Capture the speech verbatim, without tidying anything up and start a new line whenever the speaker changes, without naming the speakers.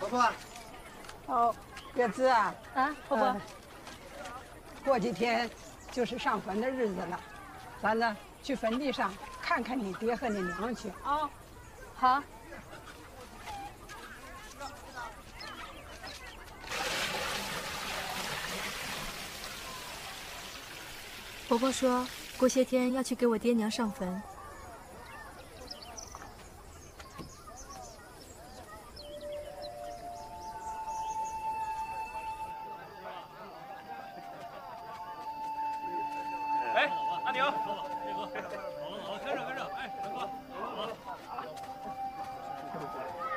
婆。
哦，月子啊。
啊，婆婆。呃、
过几天就是上坟的日子了，咱呢去坟地上看看你爹和你娘去。
哦，好。
婆婆说过些天要去给我爹娘上坟。
哎，阿牛，跟着跟着，哎，大哥，好。